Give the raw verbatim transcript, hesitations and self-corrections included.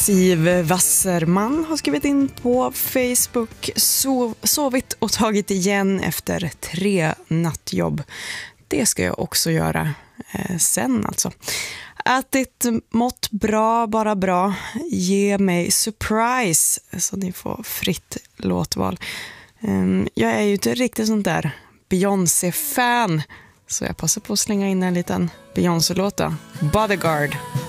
Siv Wasserman har skrivit in på Facebook: Sov, sovit och tagit igen efter tre nattjobb. Det ska jag också göra eh, sen alltså. Ätit, mått bra, bara bra. Ge mig surprise, så ni får fritt låtval. Um, jag är ju inte riktigt sånt där Beyoncé-fan, så jag passar på att slänga in en liten Beyoncé-låta. Bodyguard.